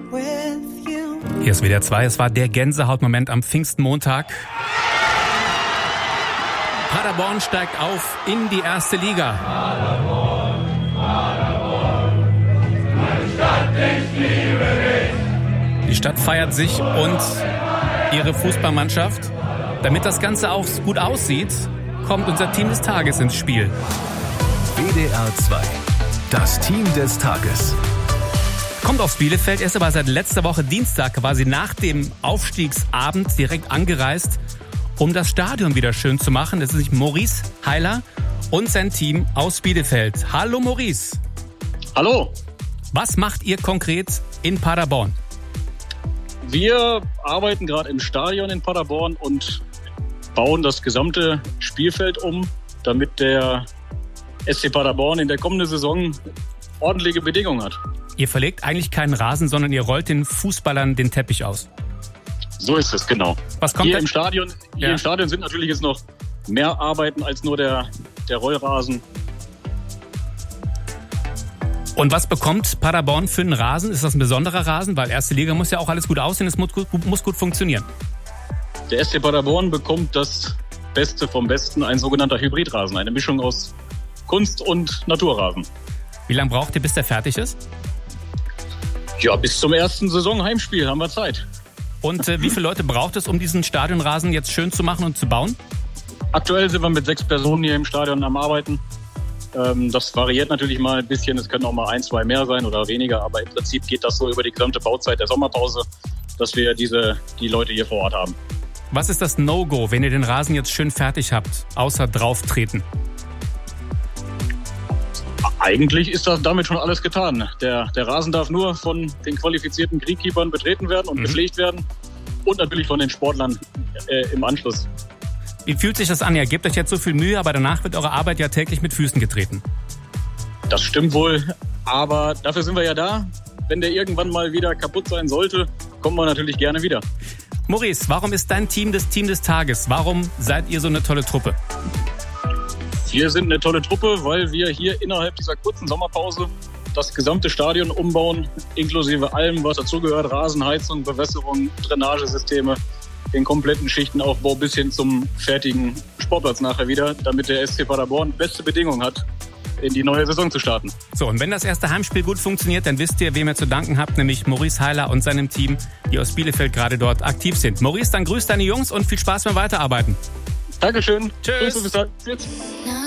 Hier ist WDR 2. Es war der Gänsehautmoment am Pfingstmontag. Paderborn steigt auf in die erste Liga. Paderborn, meine Stadt, ich liebe dich. Die Stadt feiert sich und ihre Fußballmannschaft. Damit das Ganze auch gut aussieht, kommt unser Team des Tages ins Spiel. WDR 2, das Team des Tages. Kommt aus Bielefeld, ist aber seit letzter Woche Dienstag quasi nach dem Aufstiegsabend direkt angereist, um das Stadion wieder schön zu machen. Das ist Maurice Heiler und sein Team aus Bielefeld. Hallo Maurice. Hallo. Was macht ihr konkret in Paderborn? Wir arbeiten gerade im Stadion in Paderborn und bauen das gesamte Spielfeld um, damit der SC Paderborn in der kommenden Saison ordentliche Bedingungen hat. Ihr verlegt eigentlich keinen Rasen, sondern ihr rollt den Fußballern den Teppich aus. So ist es, genau. Was kommt Hier im Stadion sind natürlich jetzt noch mehr Arbeiten als nur der Rollrasen. Und was bekommt Paderborn für einen Rasen? Ist das ein besonderer Rasen? Weil erste Liga muss ja auch alles gut aussehen, es muss gut funktionieren. Der SC Paderborn bekommt das Beste vom Besten, ein sogenannter Hybridrasen, eine Mischung aus Kunst- und Naturrasen. Wie lange braucht ihr, bis der fertig ist? Ja, bis zum ersten Saisonheimspiel haben wir Zeit. Und wie viele Leute braucht es, um diesen Stadionrasen jetzt schön zu machen und zu bauen? Aktuell sind wir mit 6 Personen hier im Stadion am Arbeiten. Das variiert natürlich mal ein bisschen. Es können auch mal 1, 2 mehr sein oder weniger. Aber im Prinzip geht das so über die gesamte Bauzeit der Sommerpause, dass wir die Leute hier vor Ort haben. Was ist das No-Go, wenn ihr den Rasen jetzt schön fertig habt, außer drauftreten? Eigentlich ist das damit schon alles getan. Der Rasen darf nur von den qualifizierten Greenkeepern betreten werden und gepflegt werden. Und natürlich von den Sportlern im Anschluss. Wie fühlt sich das an? Ihr gebt euch jetzt so viel Mühe, aber danach wird eure Arbeit ja täglich mit Füßen getreten. Das stimmt wohl, aber dafür sind wir ja da. Wenn der irgendwann mal wieder kaputt sein sollte, kommen wir natürlich gerne wieder. Maurice, warum ist dein Team das Team des Tages? Warum seid ihr so eine tolle Truppe? Wir sind eine tolle Truppe, weil wir hier innerhalb dieser kurzen Sommerpause das gesamte Stadion umbauen, inklusive allem, was dazugehört, Rasenheizung, Bewässerung, Drainagesysteme, den kompletten Schichtenaufbau bis hin zum fertigen Sportplatz nachher wieder, damit der SC Paderborn beste Bedingungen hat, in die neue Saison zu starten. So, und wenn das erste Heimspiel gut funktioniert, dann wisst ihr, wem ihr zu danken habt, nämlich Maurice Heiler und seinem Team, die aus Bielefeld gerade dort aktiv sind. Maurice, dann grüß deine Jungs und viel Spaß beim Weiterarbeiten. Dankeschön. Tschüss. Tschüss.